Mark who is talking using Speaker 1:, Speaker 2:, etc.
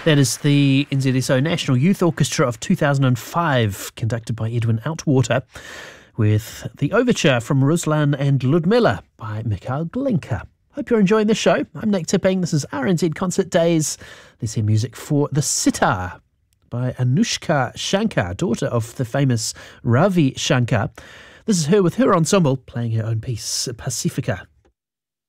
Speaker 1: That is the NZSO National Youth Orchestra of 2005, conducted by Edwin Outwater, with the overture from Ruslan and Ludmilla by Mikhail Glinka. Hope you're enjoying the show. I'm Nick Tipping. This is RNZ Concert Days. Let's hear music for The Sitar by Anushka Shankar, daughter of the famous Ravi Shankar. This is her with her ensemble playing her own piece, Pacifica.